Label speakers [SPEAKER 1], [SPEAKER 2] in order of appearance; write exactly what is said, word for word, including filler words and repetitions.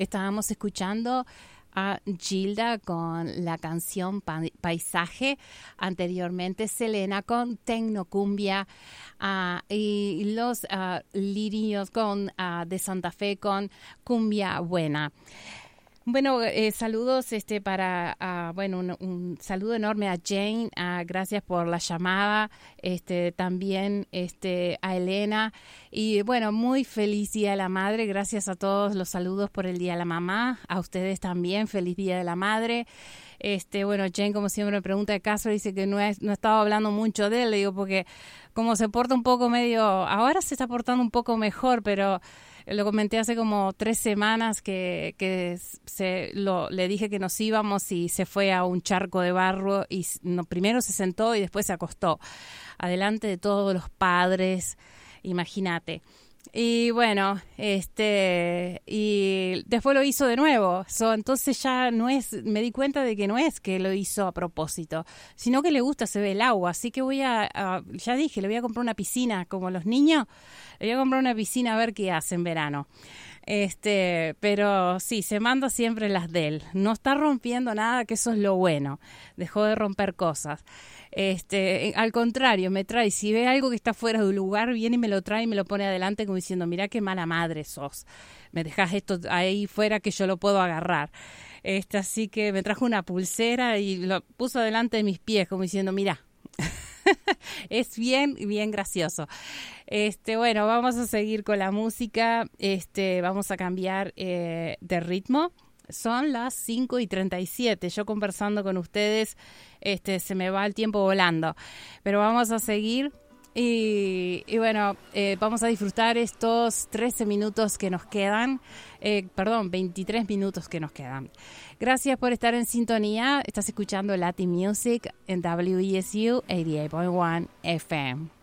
[SPEAKER 1] estábamos escuchando a Gilda con la canción pa- Paisaje, anteriormente Selena con Tecnocumbia uh, y los uh, Lirios con, uh, de Santa Fe con Cumbia Buena. Bueno, eh, saludos este para, uh, bueno, un, un saludo enorme a Jane, uh, gracias por la llamada, este también este a Elena y bueno, muy feliz Día de la Madre, gracias a todos los saludos por el Día de la Mamá, a ustedes también, feliz Día de la Madre. Este, bueno, Jane como siempre me pregunta de caso, dice que no es, no estaba hablando mucho de él, le digo porque como se porta un poco medio, ahora se está portando un poco mejor, pero lo comenté hace como tres semanas que, que se, lo, le dije que nos íbamos y se fue a un charco de barro y no, primero se sentó y después se acostó. Adelante de todos los padres, imagínate. Y bueno, este y después lo hizo de nuevo. So, entonces ya no es, me di cuenta de que no es que lo hizo a propósito, sino que le gusta, se ve el agua. Así que voy a, a ya dije, le voy a comprar una piscina como los niños. Le voy a comprar una piscina a ver qué hace en verano. Este, pero sí, se manda siempre las de él. No está rompiendo nada, que eso es lo bueno. Dejó de romper cosas. Este, al contrario, me trae, si ve algo que está fuera de lugar, viene y me lo trae y me lo pone adelante como diciendo, mira qué mala madre sos. Me dejas esto ahí fuera que yo lo puedo agarrar. Este, así que me trajo una pulsera y lo puso delante de mis pies como diciendo, mira. Es bien, bien gracioso. Este, bueno, vamos a seguir con la música. Este, vamos a cambiar eh, de ritmo. Son las cinco y treinta y siete. Yo conversando con ustedes, este, se me va el tiempo volando. Pero vamos a seguir. Y, y bueno, eh, vamos a disfrutar estos trece minutos que nos quedan, eh, perdón, veintitrés minutos que nos quedan. Gracias por estar en sintonía. Estás escuchando Latin Music en W E S U ochenta y ocho punto uno F M.